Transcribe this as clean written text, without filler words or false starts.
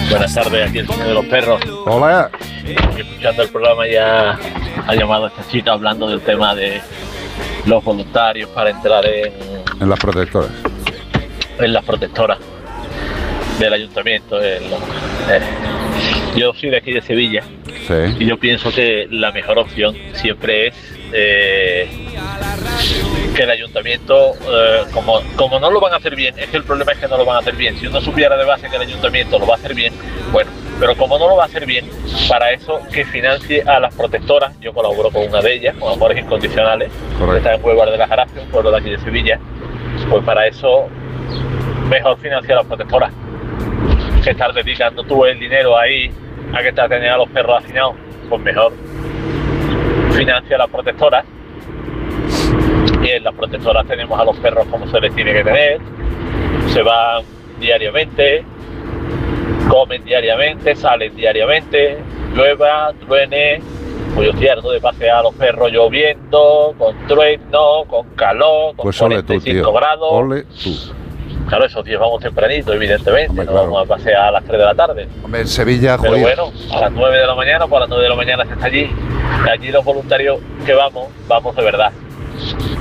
Buenas tardes, aquí el señor de los perros. Hola. Escuchando el programa ya ha llamado esta chica hablando del tema de los voluntarios para entrar en las protectoras. En las protectoras del ayuntamiento. Yo soy de aquí de Sevilla. Sí. Y yo pienso que la mejor opción siempre es que el ayuntamiento, como no lo van a hacer bien, es que el problema es que no lo van a hacer bien. Si uno supiera de base que el ayuntamiento lo va a hacer bien, bueno, pero como no lo va a hacer bien, para eso que financie a las protectoras. Yo colaboro con una de ellas, con Amores Incondicionales, que está en Huelva de la Jarafe, un pueblo de aquí de Sevilla. Pues para eso mejor financiar a las protectoras que estar dedicando tú el dinero ahí a que estar teniendo a los perros hacinados. Pues mejor financia a las protectoras, y en las protectoras tenemos a los perros como se les tiene que tener. Se van diariamente, comen diariamente, salen diariamente, llueva, truene. Pues yo estoy harto de pasear a los perros lloviendo, con trueno, con calor, con pues 45 grados. Ole tú. Claro, esos días vamos tempranito, evidentemente. Hombre, no claro. vamos a pasear a las 3 de la tarde. Hombre, en Sevilla, Pero joder. bueno, a las 9 de la mañana, pues a las 9 de la mañana se está allí. Y allí los voluntarios que vamos de verdad.